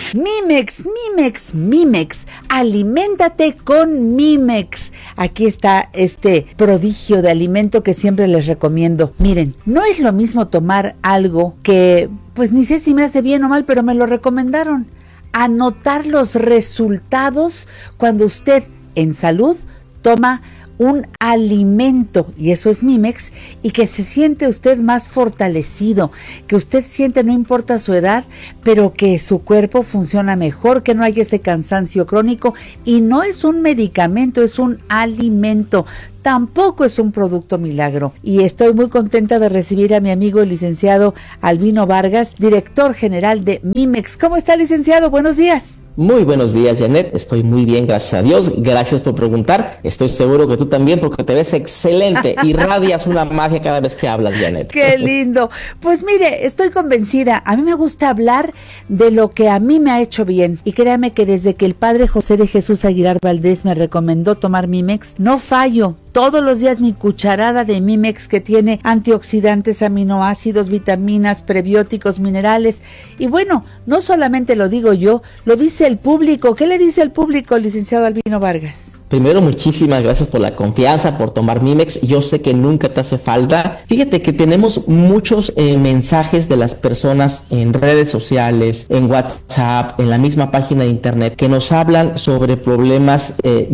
Mimex, aliméntate con Mimex. Aquí está este prodigio de alimento que siempre les recomiendo. Miren, no es lo mismo tomar algo que, pues ni sé si me hace bien o mal, pero me lo recomendaron. Anotar los resultados cuando usted en salud toma un alimento, y eso es Mimex, y que se siente usted más fortalecido, que usted siente, no importa su edad, pero que su cuerpo funciona mejor, que no hay ese cansancio crónico, y no es un medicamento, es un alimento. Tampoco es un producto milagro. Y estoy muy contenta de recibir a mi amigo el licenciado Albino Vargas, director general de Mimex. ¿Cómo está, licenciado? Buenos días. Muy buenos días, Janet. Estoy muy bien, gracias a Dios. Gracias por preguntar. Estoy seguro que tú también, porque te ves excelente. Irradias una magia cada vez que hablas, Janet. ¡Qué lindo! Pues mire, estoy convencida. A mí me gusta hablar de lo que a mí me ha hecho bien. Y créame que desde que el padre José de Jesús Aguilar Valdés me recomendó tomar Mimex, no fallo. Todos los días mi cucharada de Mimex, que tiene antioxidantes, aminoácidos, vitaminas, prebióticos, minerales. Y bueno, no solamente lo digo yo, lo dice el público. ¿Qué le dice el público, licenciado Albino Vargas? Primero, muchísimas gracias por la confianza, por tomar Mimex. Yo sé que nunca te hace falta. Fíjate que tenemos muchos mensajes de las personas en redes sociales, en WhatsApp, en la misma página de internet, que nos hablan sobre problemas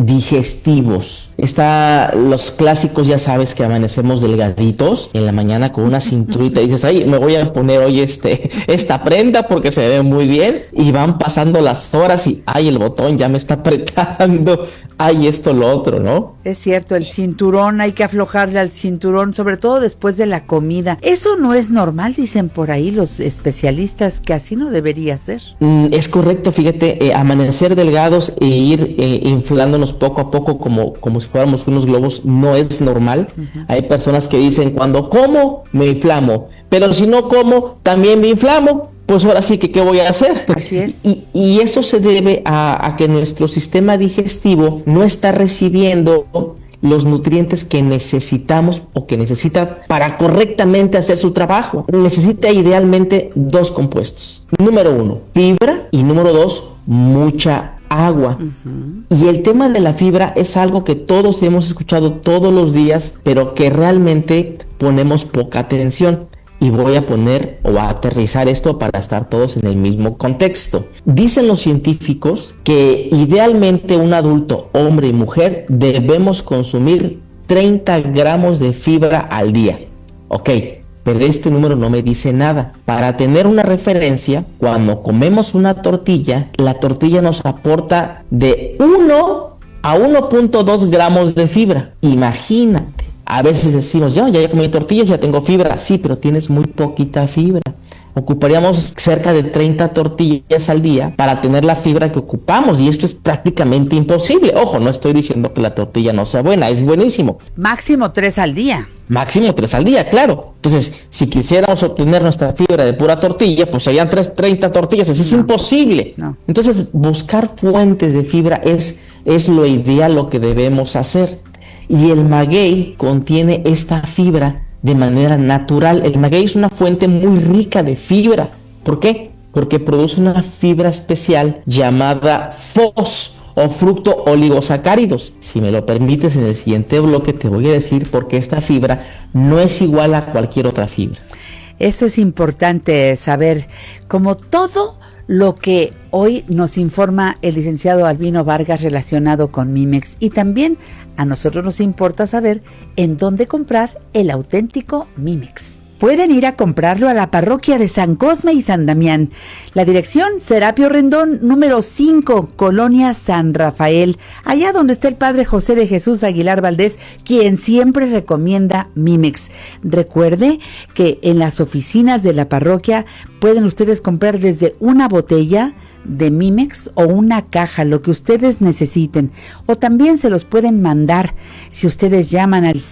digestivos. Está los clásicos, ya sabes, que amanecemos delgaditos en la mañana con una cinturita y dices, ay, me voy a poner hoy esta prenda porque se ve muy bien, y van pasando las horas y ay, el botón ya me está apretando, ay, esto, lo otro, ¿no? Es cierto, el cinturón, hay que aflojarle al cinturón, sobre todo después de la comida. Eso no es normal, dicen por ahí los especialistas, que así no debería ser. Es correcto, fíjate, amanecer delgados e ir inflándonos poco a poco como si fuéramos unos globos no es normal. Uh-huh. Hay personas que dicen, cuando como me inflamo, pero si no como también me inflamo. Pues ahora sí que ¿qué voy a hacer? Así es. Y eso se debe a que nuestro sistema digestivo no está recibiendo los nutrientes que necesitamos o que necesita para correctamente hacer su trabajo. Necesita idealmente 2 compuestos. Número 1, fibra, y número 2, mucha agua. Uh-huh. Y el tema de la fibra es algo que todos hemos escuchado todos los días, pero que realmente ponemos poca atención. Y voy a poner o a aterrizar esto para estar todos en el mismo contexto. Dicen los científicos que idealmente un adulto, hombre y mujer, debemos consumir 30 gramos de fibra al día. Ok, pero este número no me dice nada. Para tener una referencia, cuando comemos una tortilla, la tortilla nos aporta de 1 a 1.2 gramos de fibra. Imagínate. A veces decimos, ya comí tortillas, ya tengo fibra. Sí, pero tienes muy poquita fibra. Ocuparíamos cerca de 30 tortillas al día para tener la fibra que ocupamos, y esto es prácticamente imposible. Ojo, no estoy diciendo que la tortilla no sea buena, es buenísimo. Máximo 3 al día. Máximo 3 al día, claro. Entonces, si quisiéramos obtener nuestra fibra de pura tortilla, pues serían 30 tortillas, eso es imposible. No. Entonces, buscar fuentes de fibra es lo ideal, lo que debemos hacer. Y el maguey contiene esta fibra de manera natural. El maguey es una fuente muy rica de fibra. ¿Por qué? Porque produce una fibra especial llamada FOS, o fructo oligosacáridos. Si me lo permites, en el siguiente bloque te voy a decir por qué esta fibra no es igual a cualquier otra fibra. Eso es importante saber, como todo lo que hoy nos informa el licenciado Albino Vargas relacionado con Mimex, y también a nosotros nos importa saber en dónde comprar el auténtico Mimex. Pueden ir a comprarlo a la parroquia de San Cosme y San Damián. La dirección, Serapio Rendón, número 5, Colonia San Rafael, allá donde está el padre José de Jesús Aguilar Valdés, quien siempre recomienda Mimex. Recuerde que en las oficinas de la parroquia pueden ustedes comprar desde una botella de Mimex o una caja, lo que ustedes necesiten, o también se los pueden mandar si ustedes llaman al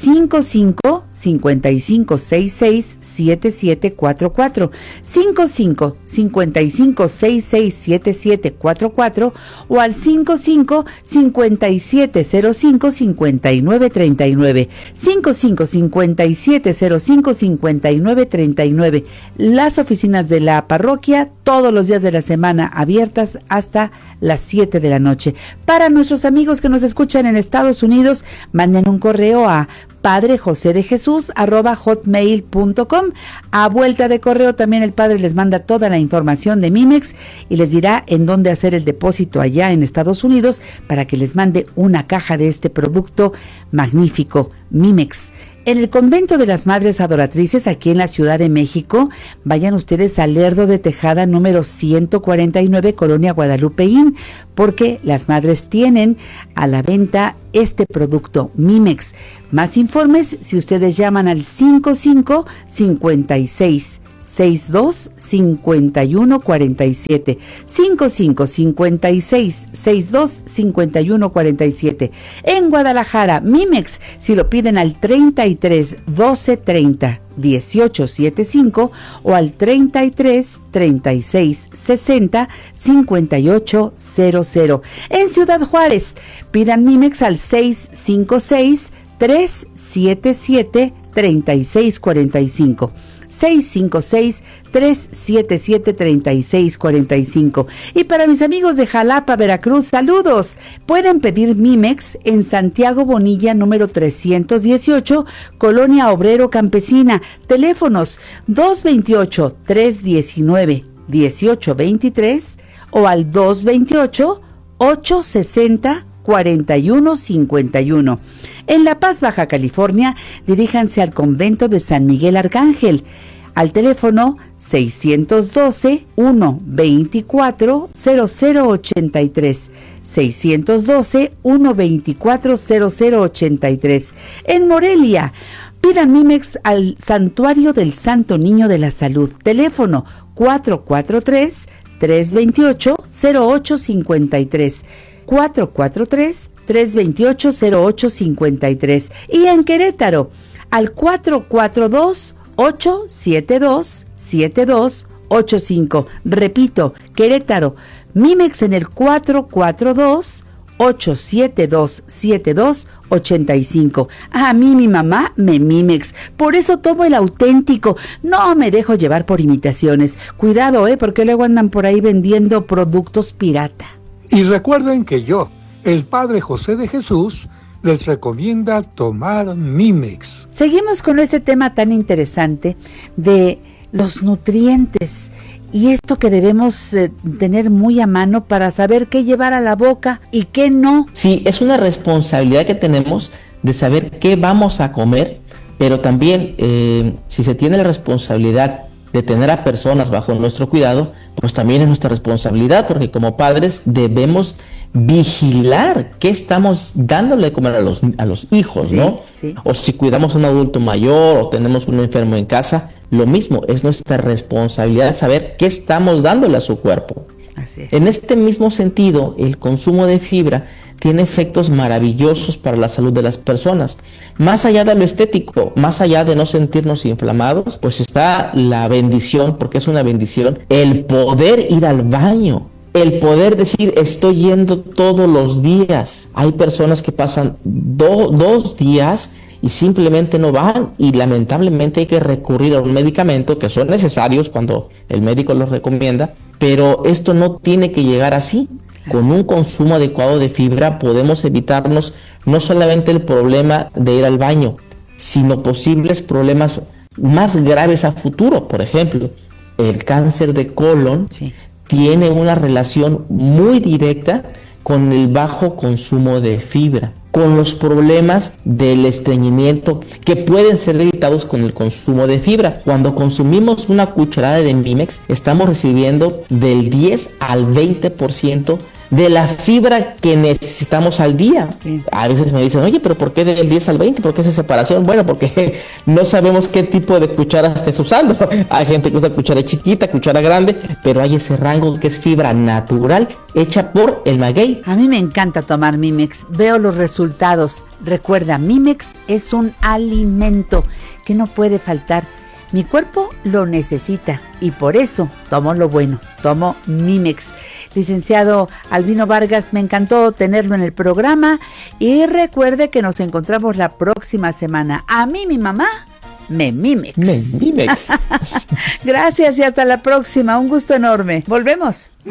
55-5566-7744, 55-5566-7744, o al 55-5705-5939, 55-5705-5939. Las oficinas de de la parroquia, todos los días de la semana abiertas hasta las 7 de la noche. Para nuestros amigos que nos escuchan en Estados Unidos, manden un correo a padrejosedejesus@hotmail.com. A vuelta de correo también el padre les manda toda la información de Mimex y les dirá en dónde hacer el depósito allá en Estados Unidos para que les mande una caja de este producto magnífico, Mimex. En el convento de las Madres Adoratrices, aquí en la Ciudad de México, vayan ustedes al Lerdo de Tejada número 149, Colonia Guadalupeín, porque las madres tienen a la venta este producto, Mimex. Más informes si ustedes llaman al 5556-62-5147, 5556-62-5147. En Guadalajara, Mimex, si lo piden al 33 12 30 18 75 o al 33 36 60 58 00. En Ciudad Juárez, pidan Mimex al 656 377 3645. 656-377-3645. Y para mis amigos de Jalapa, Veracruz, saludos. Pueden pedir Mimex en Santiago Bonilla, número 318, Colonia Obrero Campesina. Teléfonos 228-319-1823 o al 228-860-4151. En La Paz, Baja California, diríjanse al convento de San Miguel Arcángel, al teléfono 612-124-0083, 612-124-0083. En Morelia, pidan Mimex al Santuario del Santo Niño de la Salud, teléfono 443-328-0853, 443-328-0853. Y en Querétaro, al 442-872-7285. Repito, Querétaro, Mimex en el 442-872-7285. A mí mi mamá me Mimex, por eso tomo el auténtico. No me dejo llevar por imitaciones. Cuidado, porque luego andan por ahí vendiendo productos pirata. Y recuerden que yo, el Padre José de Jesús, les recomienda tomar Mimex. Seguimos con este tema tan interesante de los nutrientes y esto que debemos tener muy a mano para saber qué llevar a la boca y qué no. Sí, es una responsabilidad que tenemos de saber qué vamos a comer, pero también si se tiene la responsabilidad de tener a personas bajo nuestro cuidado, pues también es nuestra responsabilidad, porque como padres debemos vigilar qué estamos dándole de comer a los hijos, sí, ¿no? Sí. O si cuidamos a un adulto mayor o tenemos un enfermo en casa, lo mismo, es nuestra responsabilidad saber qué estamos dándole a su cuerpo. Así es. En este mismo sentido, el consumo de fibra tiene efectos maravillosos para la salud de las personas. Más allá de lo estético, más allá de no sentirnos inflamados, pues está la bendición, porque es una bendición, el poder ir al baño. El poder decir, estoy yendo todos los días. Hay personas que pasan dos días y simplemente no van, y lamentablemente hay que recurrir a un medicamento, que son necesarios cuando el médico los recomienda, pero esto no tiene que llegar así. Con un consumo adecuado de fibra podemos evitarnos no solamente el problema de ir al baño, sino posibles problemas más graves a futuro. Por ejemplo, el cáncer de colon, sí, tiene una relación muy directa con el bajo consumo de fibra, con los problemas del estreñimiento que pueden ser evitados con el consumo de fibra. Cuando consumimos una cucharada de Mimex, estamos recibiendo del 10 al 20% de la fibra que necesitamos al día. Sí. A veces me dicen, oye, pero ¿por qué del 10 al 20? ¿Por qué esa separación? Bueno, porque no sabemos qué tipo de cuchara estés usando. Hay gente que usa cuchara chiquita, cuchara grande, pero hay ese rango que es fibra natural hecha por el maguey. A mí me encanta tomar Mimex, veo los resultados. Recuerda, Mimex es un alimento que no puede faltar. Mi cuerpo lo necesita y por eso tomo lo bueno, tomo Mimex. Licenciado Albino Vargas, me encantó tenerlo en el programa y recuerde que nos encontramos la próxima semana. A mí mi mamá Memimex. Memimex. Gracias y hasta la próxima. Un gusto enorme. Volvemos.